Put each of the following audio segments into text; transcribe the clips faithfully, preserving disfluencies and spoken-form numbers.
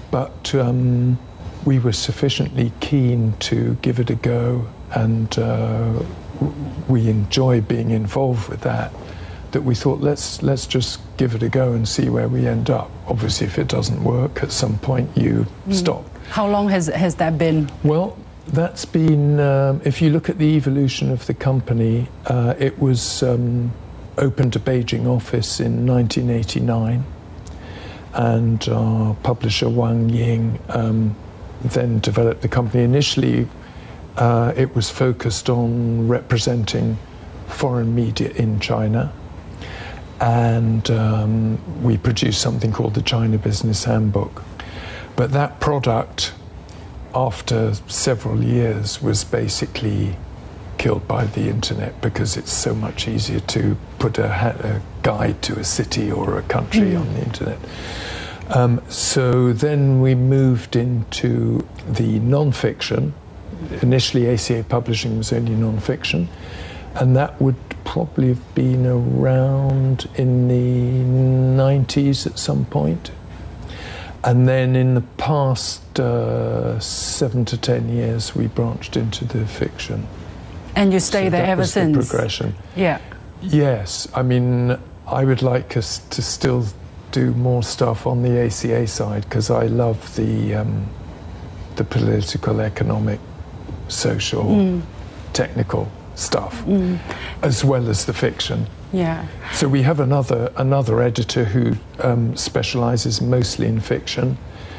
but um, we were sufficiently keen to give it a go, and uh, we enjoy being involved with that, that we thought, let's let's just give it a go and see where we end up. Obviously, if it doesn't work, at some point you mm. stop. How long has, has that been? Well, that's been, um, if you look at the evolution of the company, uh, it was um, opened a Beijing office in nineteen eighty-nine, and our publisher Wang Ying um, then developed the company. Initially, uh, it was focused on representing foreign media in China, and um, we produced something called the China Business Handbook. But that product, after several years, was basically killed by the internet, because it's so much easier to put a, a guide to a city or a country mm. on the internet. Um, so then we moved into the non-fiction. Initially, A C A Publishing was only non-fiction, and that would probably have been around in the nineties at some point. And then in the past uh, seven to ten years, we branched into the fiction. And you stay so there that ever was since? The progression. Yeah. Yes. I mean, I would like us to still do more stuff on the A C A side, because I love the, um, the political, economic, social, mm. technical stuff, mm. as well as the fiction. Yeah. So we have another another editor who um, specialises mostly in fiction,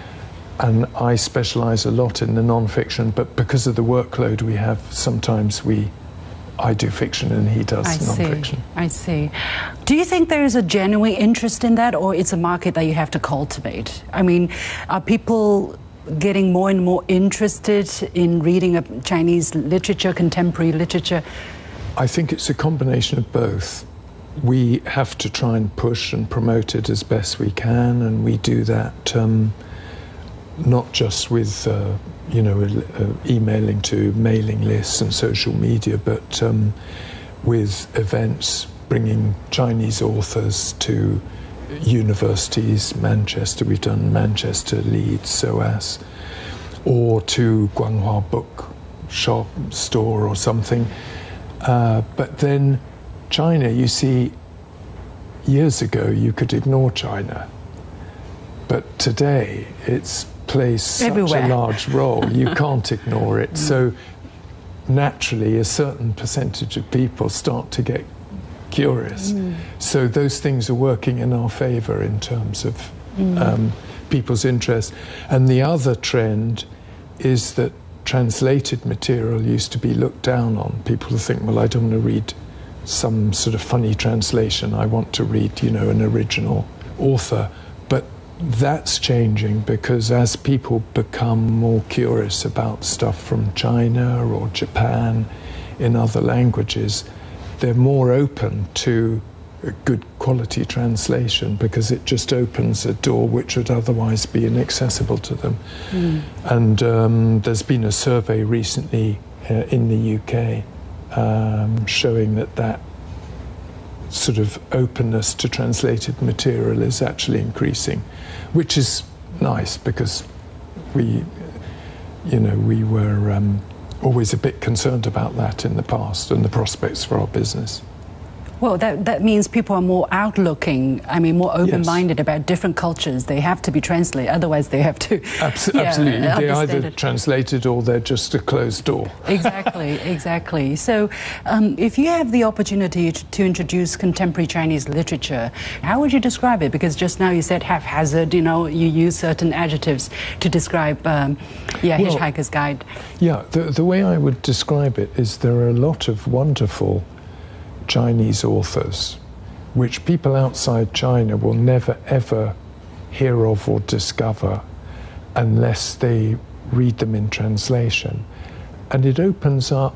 and I specialise a lot in the non-fiction. But because of the workload we have, sometimes we, I do fiction and he does I non-fiction. I see. Do you think there is a genuine interest in that, or it's a market that you have to cultivate? I mean, are people getting more and more interested in reading a Chinese literature, contemporary literature? I think it's a combination of both. We have to try and push and promote it as best we can, and we do that um, not just with, uh, you know, uh, emailing to mailing lists and social media, but um, with events, bringing Chinese authors to universities, Manchester, we've done Manchester, Leeds, SOAS, or to Guanghua Book Shop, store or something. Uh, but then China, you see, years ago you could ignore China, but today it's plays such everywhere. a large role, you can't ignore it. So naturally a certain percentage of people start to get curious. Mm. So those things are working in our favour in terms of mm. um, people's interest. And the other trend is that translated material used to be looked down on. People think, well, I don't want to read some sort of funny translation. I want to read, you know, an original author. But that's changing, because as people become more curious about stuff from China or Japan in other languages, they're more open to a good quality translation, because it just opens a door which would otherwise be inaccessible to them. Mm. And um, there's been a survey recently uh, in the U K um, showing that that sort of openness to translated material is actually increasing, which is nice, because we, you know, we were um, always a bit concerned about that in the past and the prospects for our business. Well, that, that means people are more outlooking, I mean, more open-minded yes. about different cultures. They have to be translated, otherwise they have to... Abs yeah, absolutely. They're either it. translated or they're just a closed door. Exactly, exactly. So um, if you have the opportunity to, to introduce contemporary Chinese literature, how would you describe it? Because just now you said haphazard, you know, you use certain adjectives to describe, um, yeah, well, Hitchhiker's Guide. Yeah, the, the way I would describe it is there are a lot of wonderful Chinese authors which people outside China will never ever hear of or discover unless they read them in translation. And it opens up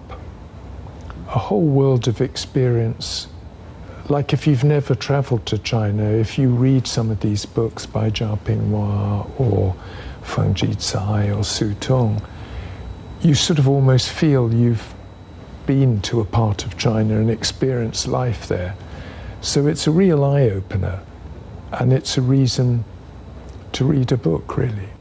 a whole world of experience. Like if you've never traveled to China, if you read some of these books by Zhao Pinghua or Feng Jicai or Su Tong, you sort of almost feel you've been to a part of China and experienced life there. So it's a real eye-opener, and it's a reason to read a book, really.